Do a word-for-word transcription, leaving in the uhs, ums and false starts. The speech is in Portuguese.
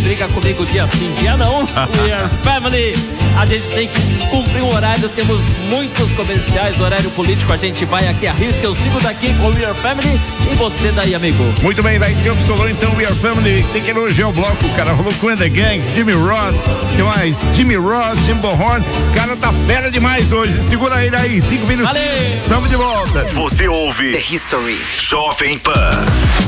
briga comigo dia sim, dia não. We Are Family. A gente tem que cumprir um horário, temos muitos comerciais, horário político, a gente vai aqui à risca. Eu sigo daqui com We Are Family e você daí, amigo. Muito bem, daí Campos Solon, então We Are Family, tem que elogiar o bloco, cara, rolou com The Gang, Jimmy Ross, que mais? Jimmy Ross, Jim Bohorn, cara tá fera demais hoje, segura ele aí, cinco minutos. Valeu! Tamo de volta. Você ouve The History Jovem Pan.